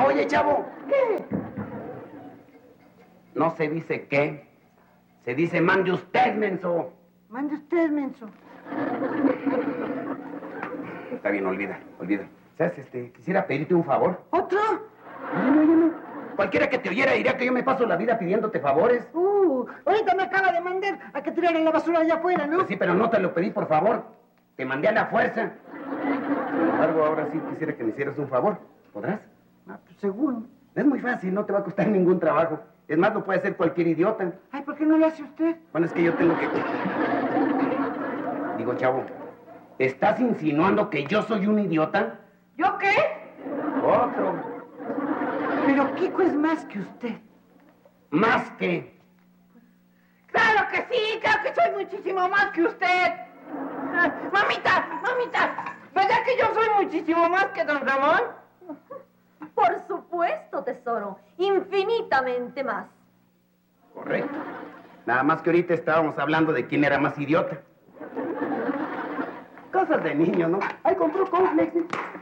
Oye, chavo. ¿Qué? No se dice qué. Se dice mande usted, menso. Mande usted, menso. Está bien, olvida. ¿Sabes? Quisiera pedirte un favor. ¿Otro? Óyeme. Cualquiera que te oyera diría que yo me paso la vida pidiéndote favores. Ahorita me acaba de mandar a que tirara la basura allá afuera, ¿no? Pues sí, pero no te lo pedí, por favor. Te mandé a la fuerza. Sin embargo, ahora sí quisiera que me hicieras un favor. ¿Podrás? Pues según. Es muy fácil, no te va a costar ningún trabajo. Es más, lo puede hacer cualquier idiota. Ay, ¿por qué no lo hace usted? Bueno, es que yo tengo que... Digo, chavo, ¿estás insinuando que yo soy un idiota? ¿Yo qué? Otro. Pero Kiko es más que usted. ¿Más que? ¡Claro que sí! ¡Claro que soy muchísimo más que usted! ¡Mamita! ¿Verdad que yo soy muchísimo más que don Ramón? Por supuesto, tesoro. Infinitamente más. Correcto. Nada más que ahorita estábamos hablando de quién era más idiota. Cosas de niño, ¿no? Ay, compró cornflakes.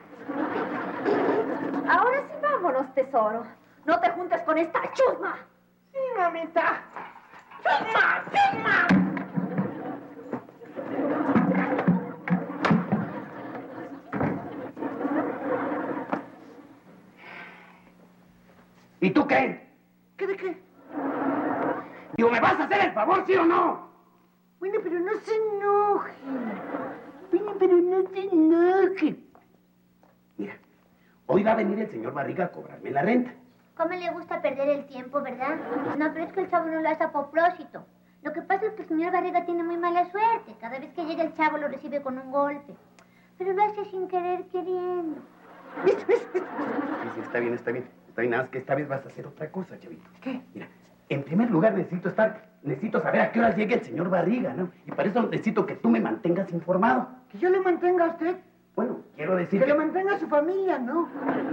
Ahora sí vámonos, tesoro. No te juntes con esta chusma. Sí, mamita. ¡Chusma! ¿Y tú qué? ¿Qué de qué? Digo, ¿me vas a hacer el favor, sí o no? Bueno, pero no se enoje. Mira, hoy va a venir el señor Barriga a cobrarme la renta. ¿Cómo le gusta perder el tiempo, verdad? No, pero es que el chavo no lo hace a propósito. Lo que pasa es que el señor Barriga tiene muy mala suerte. Cada vez que llega el chavo lo recibe con un golpe. Pero lo hace sin querer queriendo. Sí, está bien. Está bien, nada más que esta vez vas a hacer otra cosa, chavito. ¿Qué? Mira, en primer lugar necesito saber a qué hora llega el señor Barriga, ¿no? Y para eso necesito que tú me mantengas informado. ¿Que yo le mantenga a usted? Bueno, quiero decir Que le mantenga a su familia, ¿no?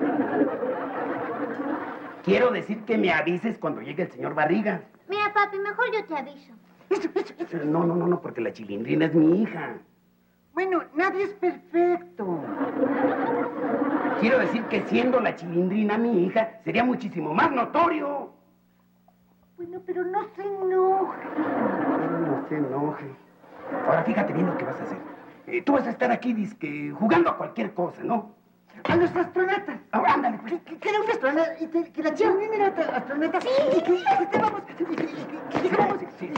Quiero decir que me avises cuando llegue el señor Barriga. Mira, papi, mejor yo te aviso. No, porque la Chilindrina es mi hija. Bueno, nadie es perfecto. Quiero decir que siendo la Chilindrina mi hija, sería muchísimo más notorio. Bueno, pero no se enoje. No se enoje. Ahora fíjate bien lo que vas a hacer. Tú vas a estar aquí jugando a cualquier cosa, ¿no? A los astronautas. Ahora, ándale, pues. Que era un astronauta y que la Chilindrina era astronauta. Sí. Y que vamos. Sí.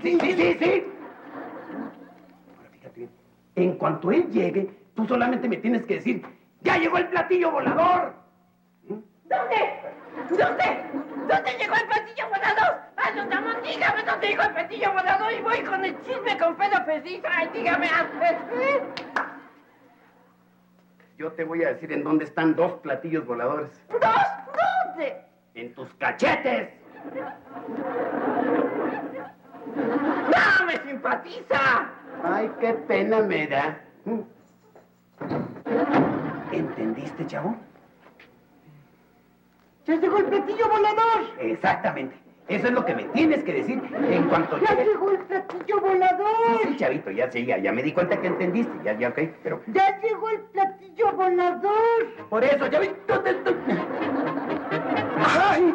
Ahora fíjate bien. En cuanto él llegue, tú solamente me tienes que decir, ¡ya llegó el platillo volador! ¿Dónde llegó el platillo volador? ¡Ah, don Ramón, dígame dónde llegó el platillo volador! Y voy con el chisme con Pedro Feliz. ¡Ay, dígame antes! Yo te voy a decir en dónde están 2 platillos voladores. ¿2? ¿Dónde? ¡En tus cachetes! ¡No me simpatiza! ¡Ay, qué pena me da! ¿Entendiste, chavo? ¡Ya llegó el platillo volador! Exactamente. Eso es lo que me tienes que decir en cuanto ¡Ya llegue. llegó el platillo volador! Sí, chavito, ya me di cuenta que entendiste. Ya, ok, pero... ¡Ya llegó el platillo volador! Por eso, chavito... ¡Ay!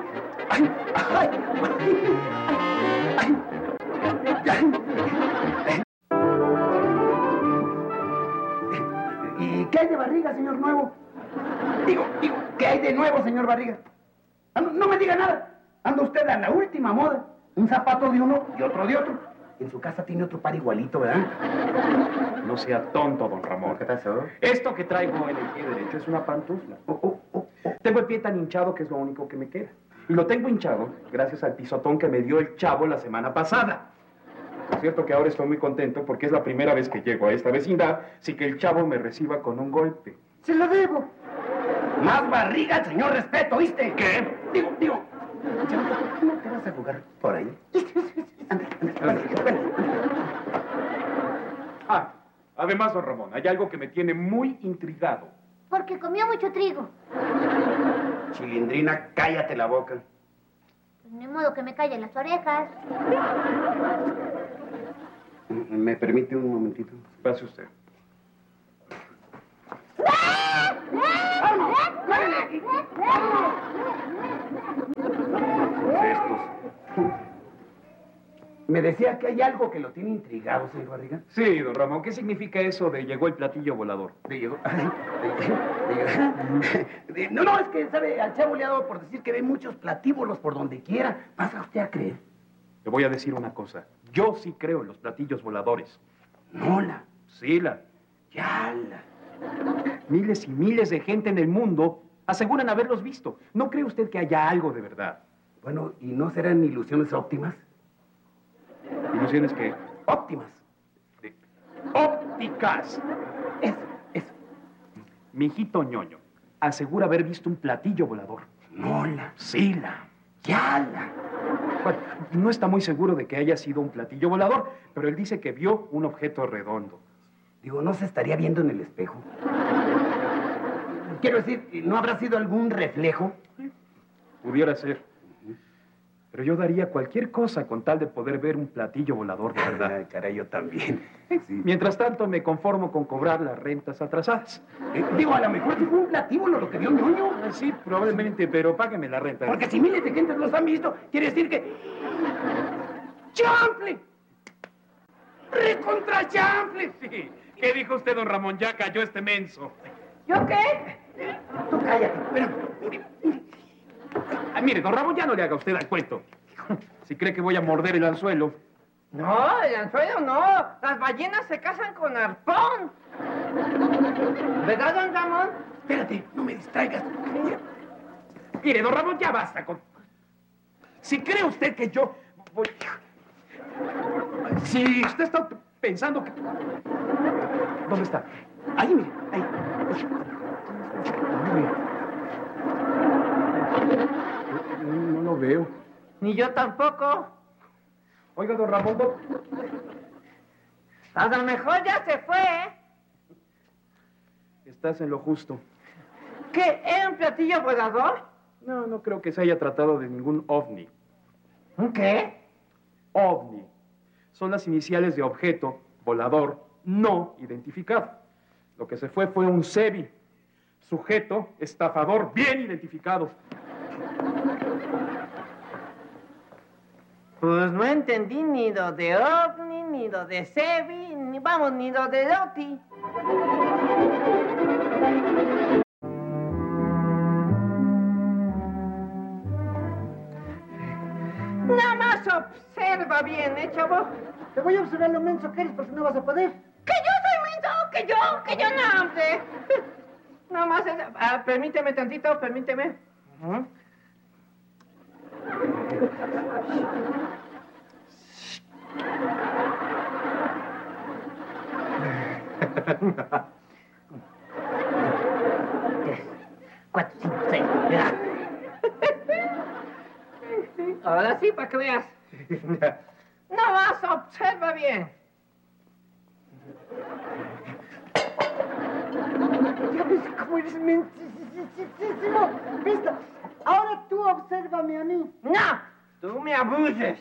¿Y qué hay de Barriga, señor Nuevo? Digo, ¿qué hay de nuevo, señor Barriga? No me diga nada. Anda usted a la última moda. Un zapato de uno y otro de otro. En su casa tiene otro par igualito, ¿verdad? No sea tonto, don Ramón. ¿Qué pasó? Esto que traigo en el pie derecho es una pantufla. Tengo el pie tan hinchado que es lo único que me queda. Y lo tengo hinchado gracias al pisotón que me dio el chavo la semana pasada. Es cierto que ahora estoy muy contento porque es la primera vez que llego a esta vecindad sin que el chavo me reciba con un golpe. ¡Se lo debo! Más Barriga al señor respeto, ¿viste? ¿Qué? Digo, chavito, ¿por qué no te vas a jugar por ahí? Anda. Además, don Ramón, hay algo que me tiene muy intrigado. Porque comió mucho trigo. Chilindrina, cállate la boca. Pues ni modo que me callen las orejas. ¿Me permite un momentito? Pase usted. ¡Vámonos! ¡Córrele! aquí. Estos. Me decía que hay algo que lo tiene intrigado, señor Barriga. Sí, don Ramón, ¿qué significa eso de llegó el platillo volador? No, es que, ¿sabe? Al chavo le ha dado por decir que ve muchos platíbulos por donde quiera. ¿Pasa usted a creer? Le voy a decir una cosa. Yo sí creo en los platillos voladores. Nola. Sí, la. Yala. Miles y miles de gente en el mundo aseguran haberlos visto. ¿No cree usted que haya algo de verdad? Bueno, ¿y no serán ilusiones óptimas? ¿Ilusiones que? Óptimas. ¡Ópticas! Eso. Mi hijito ñoño asegura haber visto un platillo volador. Nola. Sí, la. Yala. Bueno, no está muy seguro de que haya sido un platillo volador, pero él dice que vio un objeto redondo. Digo, ¿no se estaría viendo en el espejo? Quiero decir, ¿no habrá sido algún reflejo? Pudiera ser. Pero yo daría cualquier cosa con tal de poder ver un platillo volador de verdad. Ay, caray, yo también. Sí. Mientras tanto, me conformo con cobrar las rentas atrasadas. Digo, a lo mejor sí fue un platíbulo lo que vio ñoño. Sí, probablemente, pero págueme la renta. Porque si miles de gentes los han visto, quiere decir que... ¡Chanfle! ¡Recontra chanfle! Sí. ¿Qué dijo usted, don Ramón? Ya cayó este menso. ¿Yo qué? Tú cállate, espérame. Ay, mire, don Ramón, ya no le haga usted al cuento. Si cree que voy a morder el anzuelo. No, el anzuelo no. Las ballenas se casan con arpón. ¿Verdad, don Ramón? Espérate, no me distraigas. Mire, don Ramón, ya basta con... Si cree usted que yo voy... Si usted está pensando que... ¿Dónde está? Ahí, mire, ahí. No lo veo. Ni yo tampoco. Oiga, don Ramón, A lo mejor ya se fue. estás en lo justo. ¿Qué? ¿Era un platillo volador? No creo que se haya tratado de ningún ovni. ¿Un qué? OVNI. Son las iniciales de objeto volador no identificado. Lo que se fue un SEBI. Sujeto estafador bien identificado. Pues no entendí ni lo de ovni, ni lo de Sebi, ni lo de Loti. Nada más observa bien, chavo? Te voy a observar lo menso que eres porque no vas a poder. ¡Que yo soy menso! ¡Que yo no, hombre! Nada más, permíteme tantito, permíteme. Cuatro, cinco, seis. Ahora sí, para que veas. Nada más observa bien. Ya ves cómo eres mensísimo. ¿Viste? Ahora tú obsérvame a mí. ¡No! ¡Tú me abuses!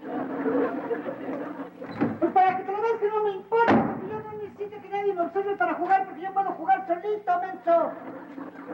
Pues para que te lo veas que no me importa, porque yo no necesito que nadie me observe para jugar, porque yo puedo jugar solito, menso.